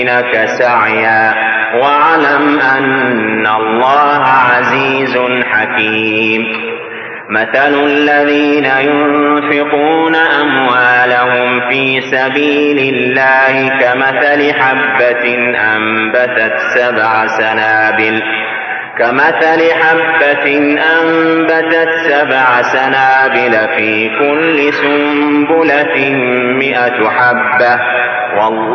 لك سعيا واعلم أن الله عزيز حكيم. مثل الذين ينفقون أموالهم في سبيل الله كمثل حبة أنبتت 7 سنابل في كل سنبلة 100 حبة والله